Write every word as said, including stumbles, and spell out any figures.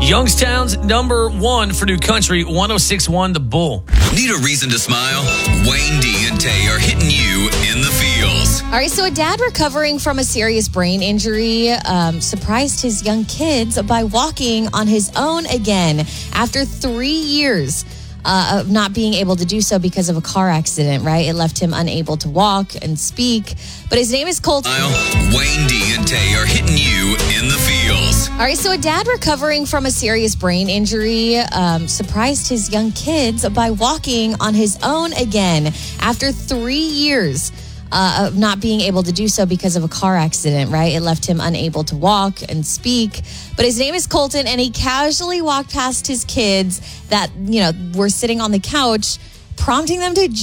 Youngstown's number one for new country, one oh six point one The Bull. Need a reason to smile? Wayne D and Tay are hitting you in the feels. All right, so a dad recovering from a serious brain injury um, surprised his young kids by walking on his own again after three years uh, of not being able to do so because of a car accident, right? It left him unable to walk and speak. But his name is Colton. Wayne D and Tay are hitting you in the feels. All right, so a dad recovering from a serious brain injury um, surprised his young kids by walking on his own again after three years uh, of not being able to do so because of a car accident, right? It left him unable to walk and speak. But his name is Colton, and he casually walked past his kids that, you know, were sitting on the couch, prompting them to